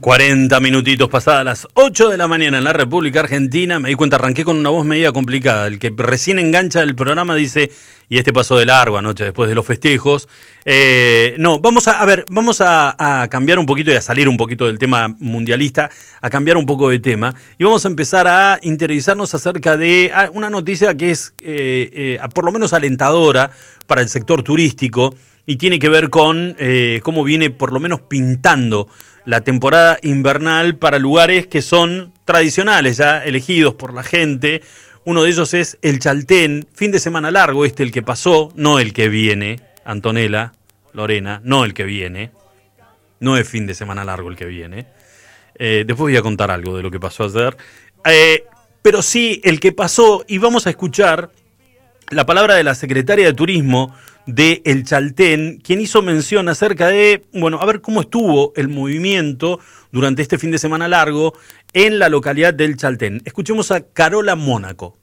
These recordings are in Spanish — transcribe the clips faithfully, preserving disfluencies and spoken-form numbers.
cuarenta minutitos pasadas las ocho de la mañana en la República Argentina. Me di cuenta, arranqué con una voz media complicada. El que recién engancha el programa dice, y este pasó de largo anoche después de los festejos. Eh, no, vamos a, a ver, vamos a, a cambiar un poquito y a salir un poquito del tema mundialista, a cambiar un poco de tema. Y vamos a empezar a interiorizarnos acerca de una noticia que es eh, eh, por lo menos alentadora para el sector turístico y tiene que ver con eh, cómo viene por lo menos pintando la temporada invernal para lugares que son tradicionales, ya elegidos por la gente. Uno de ellos es el Chaltén, fin de semana largo este, el que pasó, no el que viene, Antonella, Lorena, no el que viene, no es fin de semana largo el que viene. Eh, después voy a contar algo de lo que pasó ayer, eh, pero sí el que pasó, y vamos a escuchar la palabra de la secretaria de Turismo de El Chaltén, quien hizo mención acerca de, bueno, a ver cómo estuvo el movimiento durante este fin de semana largo en la localidad del Chaltén. Escuchemos a Carola Mónaco.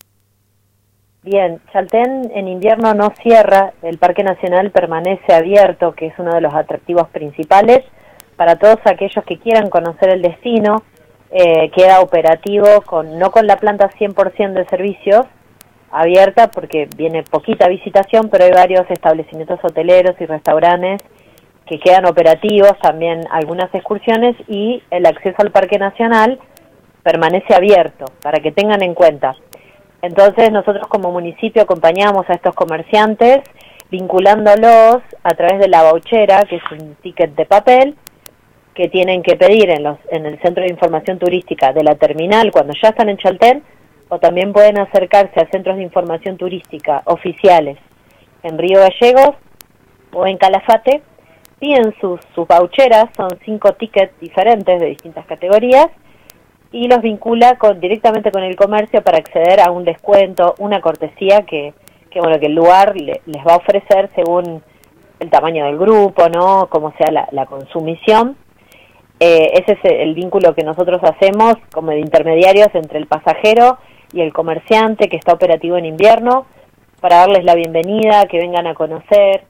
Bien, Chaltén en invierno no cierra, el Parque Nacional permanece abierto, que es uno de los atractivos principales para todos aquellos que quieran conocer el destino. Eh, queda operativo, con no con la planta cien por ciento de servicios, abierta porque viene poquita visitación, pero hay varios establecimientos hoteleros y restaurantes que quedan operativos, también algunas excursiones, y el acceso al Parque Nacional permanece abierto, para que tengan en cuenta. Entonces nosotros como municipio acompañamos a estos comerciantes vinculándolos a través de la vouchera, que es un ticket de papel que tienen que pedir en, los, en el Centro de Información Turística de la terminal cuando ya están en Chaltén, o también pueden acercarse a centros de información turística oficiales en Río Gallegos o en Calafate. Piden sus, sus voucheras, son cinco tickets diferentes de distintas categorías, y los vincula con, directamente con el comercio para acceder a un descuento, una cortesía que, que bueno que el lugar le, les va a ofrecer según el tamaño del grupo, ¿no? Como sea la, la consumición. Eh, ese es el vínculo que nosotros hacemos como de intermediarios entre el pasajero y el comerciante que está operativo en invierno, para darles la bienvenida, que vengan a conocer.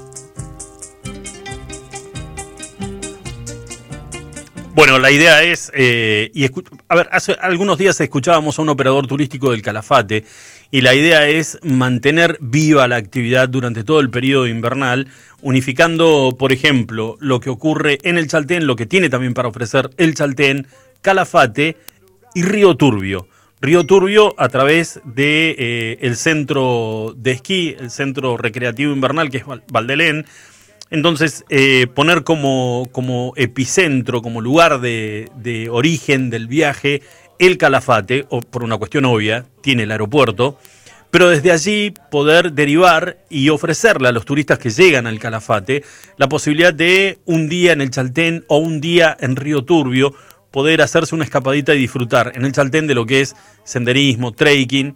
Bueno, la idea es, eh, y escu- a ver, hace algunos días escuchábamos a un operador turístico del Calafate, y la idea es mantener viva la actividad durante todo el periodo invernal, unificando, por ejemplo, lo que ocurre en el Chaltén, lo que tiene también para ofrecer el Chaltén, Calafate y Río Turbio. Río Turbio a través de eh, el centro de esquí, el centro recreativo invernal que es Valdelén. Entonces eh, poner como, como epicentro, como lugar de, de origen del viaje el Calafate, o por una cuestión obvia, tiene el aeropuerto, pero desde allí poder derivar y ofrecerle a los turistas que llegan al Calafate la posibilidad de un día en el Chaltén o un día en Río Turbio, poder hacerse una escapadita y disfrutar en el Chaltén de lo que es senderismo, trekking,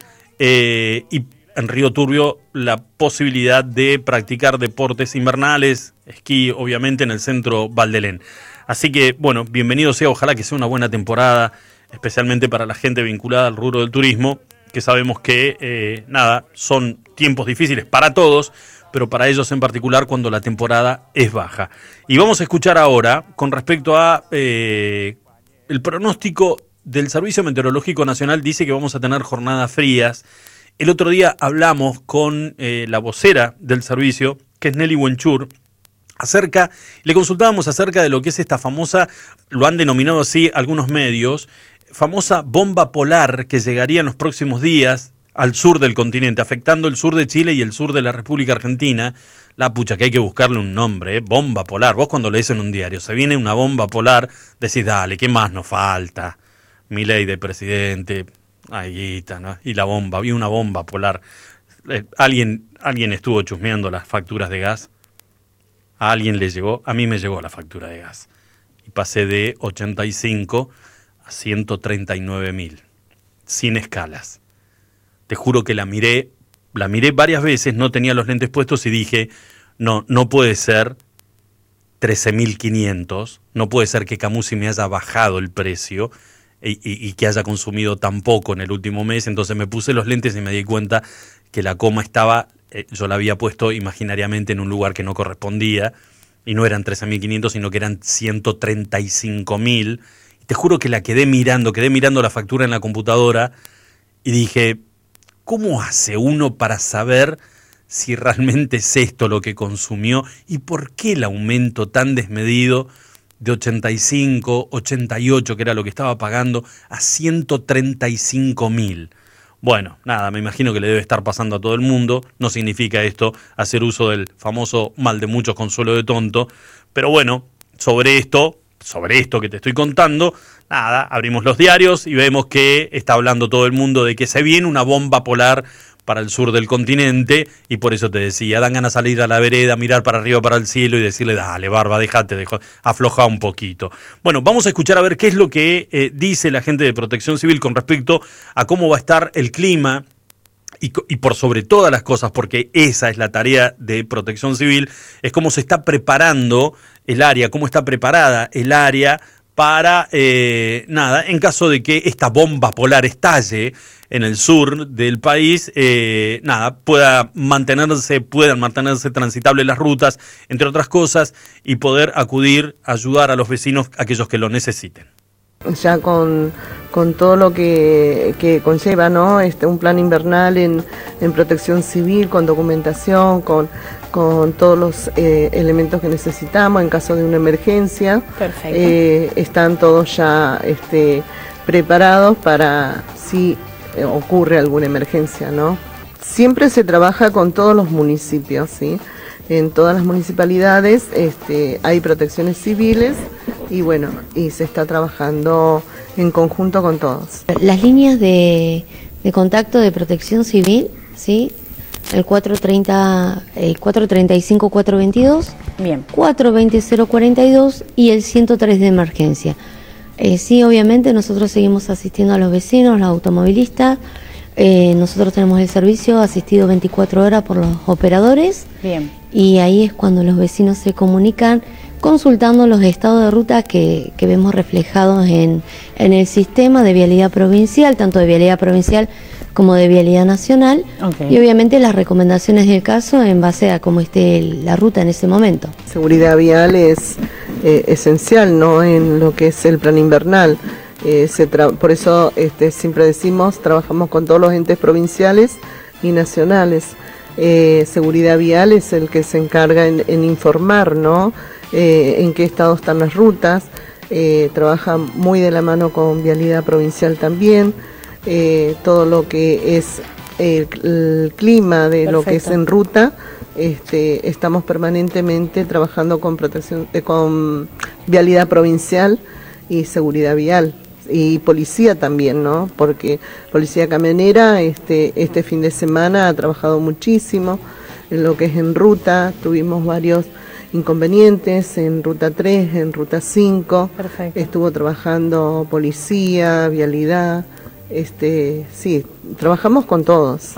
eh, y en Río Turbio la posibilidad de practicar deportes invernales, esquí, obviamente, en el centro Valdelén. Así que, bueno, bienvenido sea, ojalá que sea una buena temporada, especialmente para la gente vinculada al rubro del turismo, que sabemos que, eh, nada, son tiempos difíciles para todos, pero para ellos en particular cuando la temporada es baja. Y vamos a escuchar ahora, con respecto a... Eh, el pronóstico del Servicio Meteorológico Nacional dice que vamos a tener jornadas frías. El otro día hablamos con eh, la vocera del servicio, que es Nelly Wenchur, acerca, le consultábamos acerca de lo que es esta famosa, lo han denominado así algunos medios, famosa bomba polar que llegaría en los próximos días al sur del continente, afectando el sur de Chile y el sur de la República Argentina. La pucha, que hay que buscarle un nombre, ¿eh? Bomba polar. Vos cuando lees en un diario, se viene una bomba polar, decís, dale, ¿qué más nos falta? Milei de presidente, ay, guita, ¿no? Y la bomba, vi una bomba polar. Eh, ¿Alguien, alguien estuvo chusmeando las facturas de gas? ¿A alguien le llegó? A mí me llegó la factura de gas. Y pasé de ochenta y cinco a ciento treinta y nueve mil, sin escalas. Te juro que la miré, la miré varias veces, no tenía los lentes puestos y dije, no, no puede ser trece mil quinientos, no puede ser que Camusi me haya bajado el precio y, y, y que haya consumido tan poco en el último mes. Entonces me puse los lentes y me di cuenta que la coma estaba, eh, yo la había puesto imaginariamente en un lugar que no correspondía, y no eran trece mil quinientos, sino que eran ciento treinta y cinco mil. Te juro que la quedé mirando, quedé mirando la factura en la computadora y dije, ¿cómo hace uno para saber si realmente es esto lo que consumió y por qué el aumento tan desmedido de ochenta y cinco, ochenta y ocho, que era lo que estaba pagando, a ciento treinta y cinco mil? Bueno, nada, me imagino que le debe estar pasando a todo el mundo. No significa esto hacer uso del famoso mal de muchos consuelo de tonto. Pero bueno, sobre esto, sobre esto que te estoy contando, nada, abrimos los diarios y vemos que está hablando todo el mundo de que se viene una bomba polar para el sur del continente, y por eso te decía, dan ganas de salir a la vereda, mirar para arriba, para el cielo y decirle, dale, barba, déjate, dejo, afloja un poquito. Bueno, vamos a escuchar a ver qué es lo que eh, dice la gente de Protección Civil con respecto a cómo va a estar el clima y, y por sobre todas las cosas, porque esa es la tarea de Protección Civil, es cómo se está preparando el área, cómo está preparada el área para, eh, nada, en caso de que esta bomba polar estalle en el sur del país, eh, nada, pueda mantenerse, puedan mantenerse transitables las rutas, entre otras cosas, y poder acudir a ayudar a los vecinos, aquellos que lo necesiten. Ya con, con todo lo que, que conlleva, ¿no? Este, un plan invernal en, en protección civil, con documentación, con, con todos los eh, elementos que necesitamos en caso de una emergencia. Perfecto. Eh, están todos ya este, preparados para si eh, ocurre alguna emergencia, ¿no? Siempre se trabaja con todos los municipios, ¿sí? En todas las municipalidades este, hay protecciones civiles y bueno, y se está trabajando en conjunto con todos. Las líneas de, de contacto de protección civil, ¿sí? El cuatro treinta, el cuatro treinta y cinco, cuatro veintidós, bien, cuatro veinte, cero cuarenta y dos y el ciento tres de emergencia. Eh, sí, obviamente nosotros seguimos asistiendo a los vecinos, los automovilistas. Eh, nosotros tenemos el servicio asistido veinticuatro horas por los operadores. Bien. Y ahí es cuando los vecinos se comunican consultando los estados de ruta que, que vemos reflejados en, en el sistema de vialidad provincial, tanto de vialidad provincial como de vialidad nacional, okay. Y obviamente las recomendaciones del caso en base a cómo esté la ruta en ese momento. Seguridad vial es eh, esencial, ¿no? En lo que es el plan invernal. Eh, se tra- por eso este, siempre decimos, trabajamos con todos los entes provinciales y nacionales. Eh, seguridad vial es el que se encarga en, en informar, ¿no? Eh, en qué estado están las rutas. Eh, trabaja muy de la mano con vialidad provincial también. Eh, todo lo que es el, el clima de Perfecto. Lo que es en ruta, este, estamos permanentemente trabajando con protección, eh, con vialidad provincial y seguridad vial. Y policía también, ¿no? Porque policía camionera este este fin de semana ha trabajado muchísimo en lo que es en ruta. Tuvimos varios inconvenientes en ruta tres, en ruta cinco. Perfecto. Estuvo trabajando policía, vialidad. Este, sí, trabajamos con todos.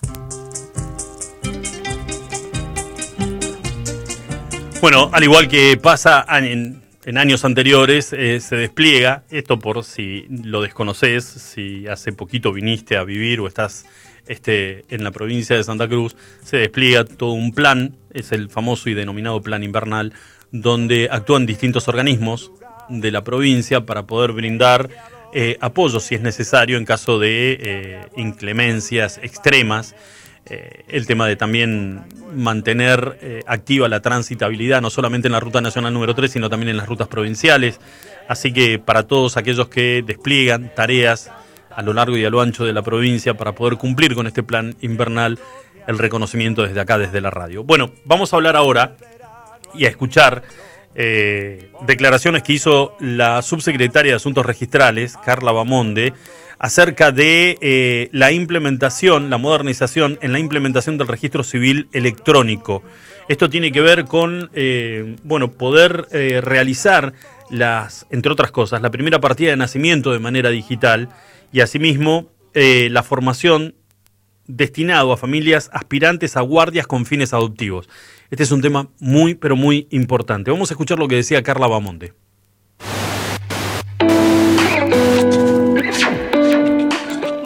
Bueno, al igual que pasa en En años anteriores eh, se despliega, esto por si lo desconoces, si hace poquito viniste a vivir o estás este, en la provincia de Santa Cruz, se despliega todo un plan, es el famoso y denominado plan invernal, donde actúan distintos organismos de la provincia para poder brindar eh, apoyo si es necesario en caso de eh, inclemencias extremas. Eh, el tema de también mantener eh, activa la transitabilidad, no solamente en la Ruta Nacional número tres, sino también en las rutas provinciales. Así que para todos aquellos que despliegan tareas a lo largo y a lo ancho de la provincia para poder cumplir con este plan invernal, el reconocimiento desde acá, desde la radio. Bueno, vamos a hablar ahora y a escuchar eh, declaraciones que hizo la subsecretaria de Asuntos Registrales, Carla Bamonde, acerca de eh, la implementación, la modernización en la implementación del registro civil electrónico. Esto tiene que ver con, eh, bueno, poder eh, realizar las, entre otras cosas, la primera partida de nacimiento de manera digital y asimismo eh, la formación destinado a familias aspirantes a guardias con fines adoptivos. Este es un tema muy, pero muy importante. Vamos a escuchar lo que decía Carla Bamonde. Bueno,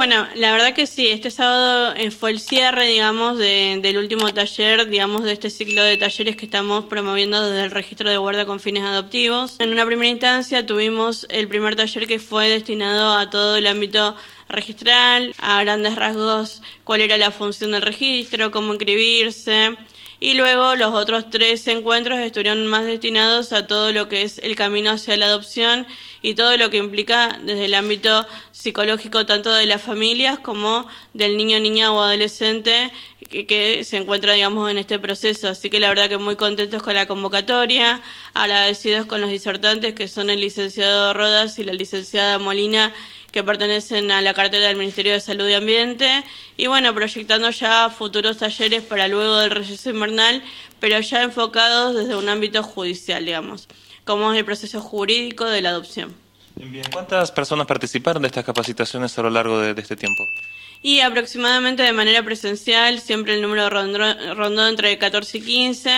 bueno, la verdad que sí, este sábado eh, fue el cierre, digamos, de, del último taller, digamos, de este ciclo de talleres que estamos promoviendo desde el registro de guarda con fines adoptivos. En una primera instancia tuvimos el primer taller que fue destinado a todo el ámbito registral, a grandes rasgos cuál era la función del registro, cómo inscribirse. Y luego los otros tres encuentros estuvieron más destinados a todo lo que es el camino hacia la adopción y todo lo que implica desde el ámbito psicológico tanto de las familias como del niño, niña o adolescente que, que se encuentra, digamos, en este proceso. Así que la verdad que muy contentos con la convocatoria, agradecidos con los disertantes que son el licenciado Rodas y la licenciada Molina, que pertenecen a la cartera del Ministerio de Salud y Ambiente, y bueno, proyectando ya futuros talleres para luego del receso invernal, pero ya enfocados desde un ámbito judicial, digamos, como es el proceso jurídico de la adopción. Bien, ¿cuántas personas participaron de estas capacitaciones a lo largo de, de este tiempo? Y aproximadamente de manera presencial, siempre el número rondó, rondó entre catorce y quince,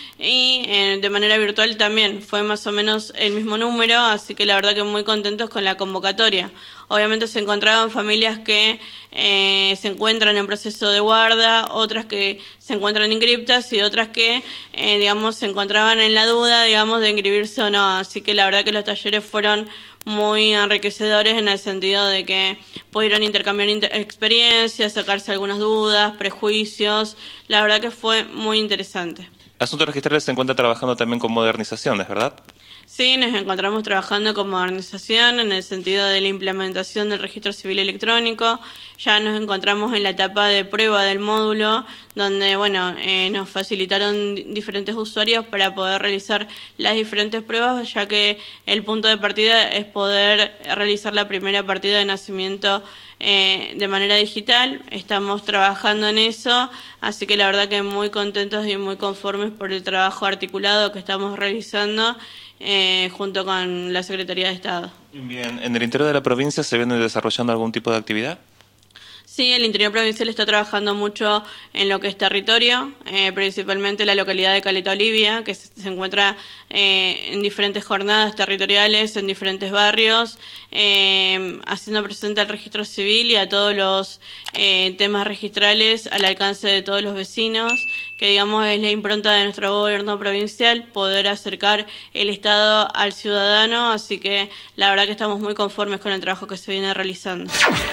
y eh, de manera virtual también fue más o menos el mismo número, así que la verdad que muy contentos con la convocatoria. Obviamente se encontraban familias que eh, se encuentran en proceso de guarda, otras que se encuentran inscriptas y otras que, eh, digamos, se encontraban en la duda, digamos, de inscribirse o no. Así que la verdad que los talleres fueron muy enriquecedores en el sentido de que pudieron intercambiar inter- experiencias, sacarse algunas dudas, prejuicios. La verdad que fue muy interesante. Asuntos Registrales se encuentra trabajando también con modernizaciones, ¿verdad? Sí, nos encontramos trabajando con modernización en el sentido de la implementación del registro civil electrónico. Ya nos encontramos en la etapa de prueba del módulo, donde bueno, eh, nos facilitaron diferentes usuarios para poder realizar las diferentes pruebas, ya que el punto de partida es poder realizar la primera partida de nacimiento eh, de manera digital. Estamos trabajando en eso, así que la verdad que muy contentos y muy conformes por el trabajo articulado que estamos realizando Eh, junto con la Secretaría de Estado. Bien, ¿en el interior de la provincia se viene desarrollando algún tipo de actividad? Sí, el interior provincial está trabajando mucho en lo que es territorio, eh, principalmente la localidad de Caleta Olivia, que se, se encuentra eh, en diferentes jornadas territoriales, en diferentes barrios, eh, haciendo presente al registro civil y a todos los eh, temas registrales al alcance de todos los vecinos, que digamos es la impronta de nuestro gobierno provincial, poder acercar el Estado al ciudadano, así que la verdad que estamos muy conformes con el trabajo que se viene realizando.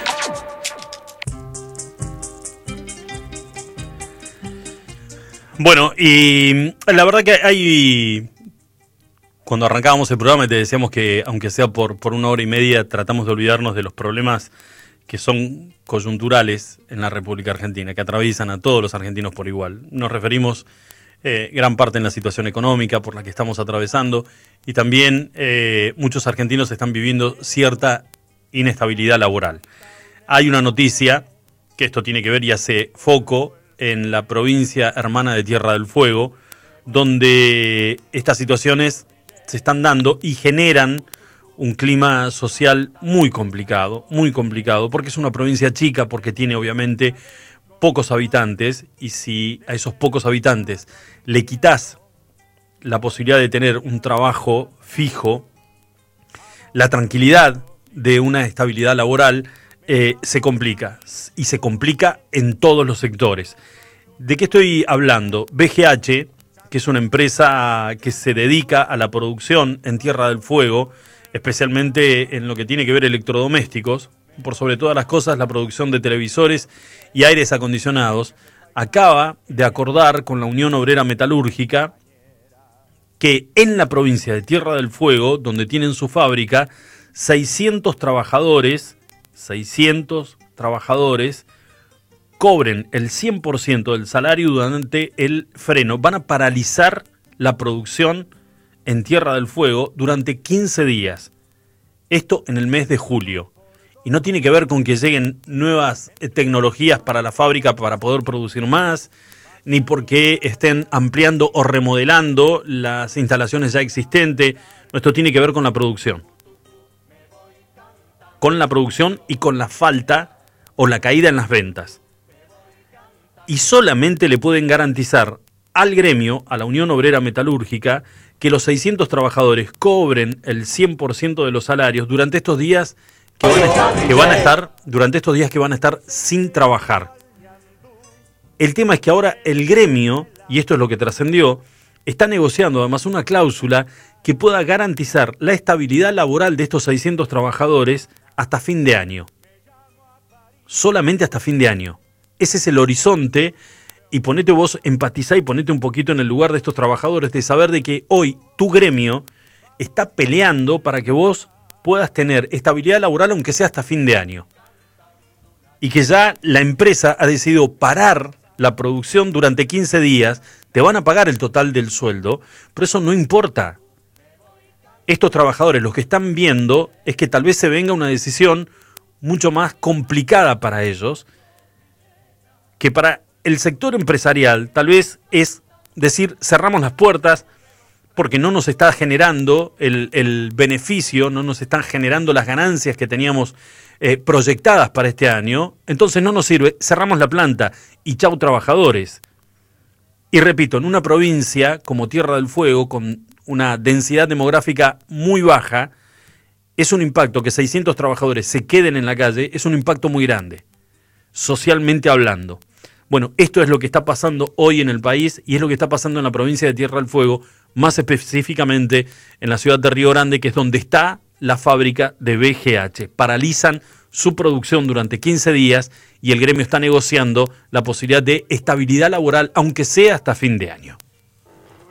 Bueno, y la verdad que hay... Cuando arrancábamos el programa te decíamos que, aunque sea por, por una hora y media, tratamos de olvidarnos de los problemas que son coyunturales en la República Argentina, que atraviesan a todos los argentinos por igual. Nos referimos eh, gran parte en la situación económica por la que estamos atravesando, y también eh, muchos argentinos están viviendo cierta inestabilidad laboral. Hay una noticia, que esto tiene que ver y hace foco en la provincia hermana de Tierra del Fuego, donde estas situaciones se están dando y generan un clima social muy complicado, muy complicado, porque es una provincia chica, porque tiene obviamente pocos habitantes, y si a esos pocos habitantes le quitas la posibilidad de tener un trabajo fijo, la tranquilidad de una estabilidad laboral, Eh, se complica, y se complica en todos los sectores. ¿De qué estoy hablando? B G H, que es una empresa que se dedica a la producción en Tierra del Fuego, especialmente en lo que tiene que ver electrodomésticos, por sobre todas las cosas la producción de televisores y aires acondicionados, acaba de acordar con la Unión Obrera Metalúrgica que en la provincia de Tierra del Fuego, donde tienen su fábrica, seiscientos trabajadores seiscientos trabajadores cobren el cien por ciento del salario durante el freno. Van a paralizar la producción en Tierra del Fuego durante quince días. Esto en el mes de julio. Y no tiene que ver con que lleguen nuevas tecnologías para la fábrica para poder producir más, ni porque estén ampliando o remodelando las instalaciones ya existentes. Esto tiene que ver con la producción. con la producción y con la falta o la caída en las ventas. Y solamente le pueden garantizar al gremio, a la Unión Obrera Metalúrgica, que los seiscientos trabajadores cobren el cien por ciento de los salarios durante estos días que van, a estar, que van a estar, durante estos días que van a estar sin trabajar. El tema es que ahora el gremio, y esto es lo que trascendió, está negociando además una cláusula que pueda garantizar la estabilidad laboral de estos seiscientos trabajadores hasta fin de año. Solamente hasta fin de año. Ese es el horizonte, y ponete vos, empatizá y ponete un poquito en el lugar de estos trabajadores, de saber de que hoy tu gremio está peleando para que vos puedas tener estabilidad laboral aunque sea hasta fin de año. Y que ya la empresa ha decidido parar la producción durante quince días, te van a pagar el total del sueldo, pero eso no importa. Estos trabajadores, los que están viendo, es que tal vez se venga una decisión mucho más complicada para ellos, que para el sector empresarial tal vez es decir, cerramos las puertas porque no nos está generando el, el beneficio, no nos están generando las ganancias que teníamos eh, proyectadas para este año, entonces no nos sirve, cerramos la planta y chau trabajadores. Y repito, en una provincia como Tierra del Fuego, con una densidad demográfica muy baja, es un impacto que seiscientos trabajadores se queden en la calle, es un impacto muy grande, socialmente hablando. Bueno, esto es lo que está pasando hoy en el país y es lo que está pasando en la provincia de Tierra del Fuego, más específicamente en la ciudad de Río Grande, que es donde está la fábrica de B G H. Paralizan su producción durante quince días y el gremio está negociando la posibilidad de estabilidad laboral, aunque sea hasta fin de año.